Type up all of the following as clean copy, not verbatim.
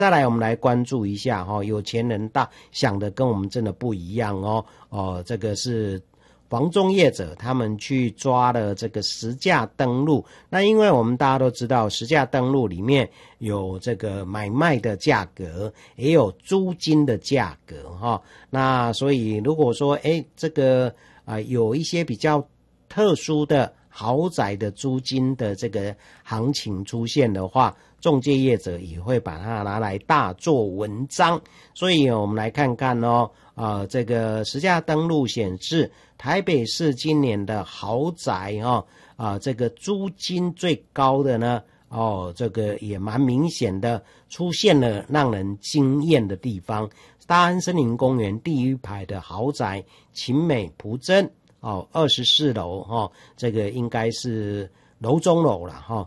再来，我们来关注一下有钱人想的跟我们真的不一样这个是房仲业者他们去抓了这个实价登录。那因为我们大家都知道，实价登录里面有这个买卖的价格，也有租金的价格那所以如果说这个有一些比较特殊的豪宅的租金的这个行情出现的话，仲介业者也会把它拿来大做文章。所以我们来看看这个实价登录显示，台北市今年的豪宅这个租金最高的呢这个也蛮明显的出现了让人惊艳的地方。大安森林公园第一排的豪宅勤美璞真24楼这个应该是楼中楼啦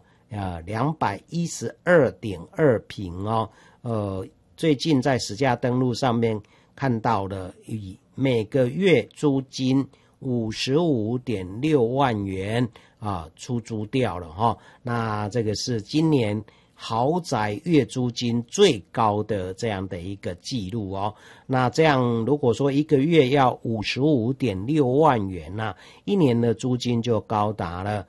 212.2平最近在实价登录上面看到了以每个月租金55.6万元出租掉了那这个是今年豪宅月租金最高的这样的一个记录那这样如果说一个月要55.6万元一年的租金就高达了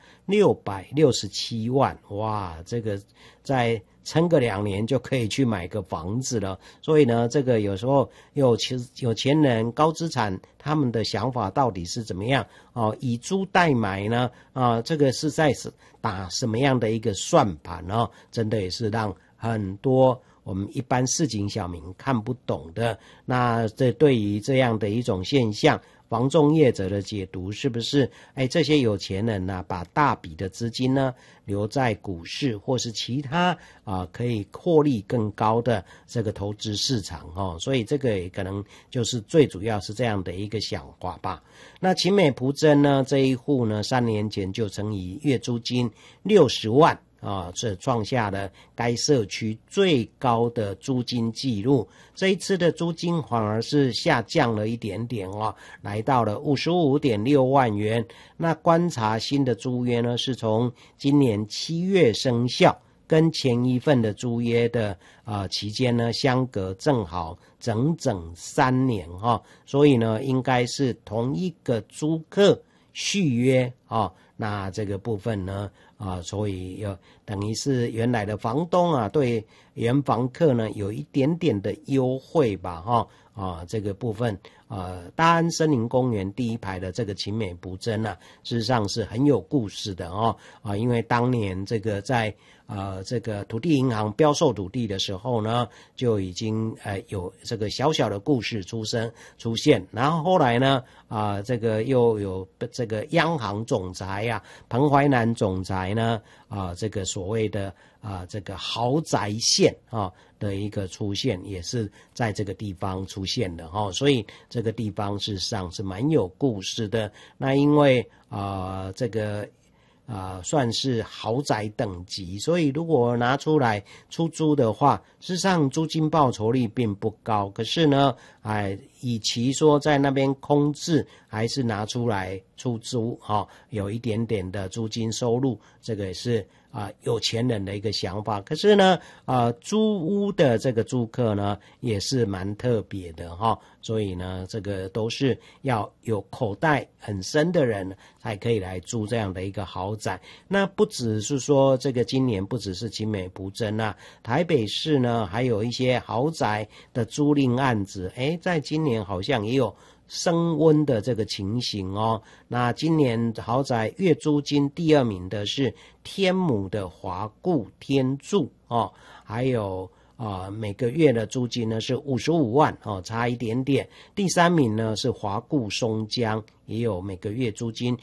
667万。哇，这个在撑个2年就可以去买个房子了。所以呢，这个有时候有钱人高资产他们的想法到底是怎么样以租代买呢这个是在打什么样的一个算盘真的也是让很多我们一般市井小民看不懂的。那这对于这样的一种现象，房仲业者的解读是不是这些有钱人把大笔的资金呢留在股市或是其他可以获利更高的这个投资市场所以这个也可能就是最主要是这样的一个想法吧。那勤美璞真呢这一户呢3年前就曾以月租金60万这创下了该社区最高的租金记录。这一次的租金反而是下降了一点点来到了55.6万元。那观察新的租约呢是从今年7月生效，跟前一份的租约的期间呢相隔正好整整3年所以呢应该是同一个租客续约那这个部分呢所以等于是原来的房东对原房客呢有一点点的优惠吧这个部分大安森林公园第一排的这个勤美璞真事实上是很有故事的因为当年这个在这个土地银行标售土地的时候呢，就已经有这个小小的故事出现，然后后来呢这个又有这个央行总裁彭淮南总裁呢这个所谓的这个豪宅线的一个出现，也是在这个地方出现的所以这个地方事实上是蛮有故事的。那因为这个算是豪宅等级，所以如果拿出来出租的话，事实上租金报酬率并不高。可是呢与其说在那边空置，还是拿出来出租有一点点的租金收入，这个也是有钱人的一个想法。可是呢租屋的这个租客呢也是蛮特别的所以呢这个都是要有口袋很深的人才可以来租这样的一个豪宅。那不只是说这个今年不只是勤美璞真台北市呢还有一些豪宅的租赁案子在今年好像也有升温的这个情形那今年豪宅月租金第2名的是天母的华固天住还有每个月的租金呢是55万差一点点。第3名呢是华固松江，也有每个月租金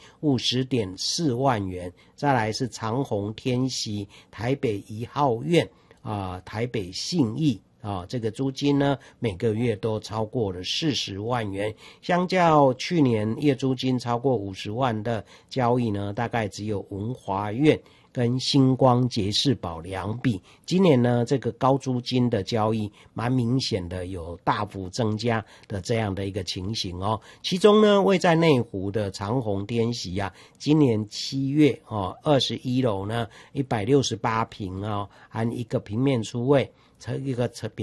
50.4万元。再来是长虹天喜台北1号院台北信义这个租金呢每个月都超过了40万元，相较去年月租金超过50万的交易呢，大概只有文华苑跟星光杰士堡2笔。今年呢这个高租金的交易蛮明显的有大幅增加的这样的一个情形其中呢位在内湖的长虹天喜今年7月21楼呢168坪含一个平面出位， 一个